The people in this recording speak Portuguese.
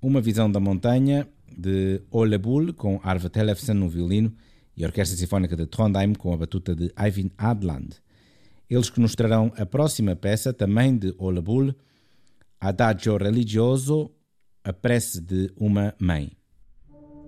Uma Visão da Montanha, de Ole Bull, com Arve Tellefsen no violino, e a Orquestra Sinfónica de Trondheim, com a batuta de Eivind Adland. Eles que nos trarão a próxima peça, também de Ole Bull, Adagio Religioso, a prece de uma mãe.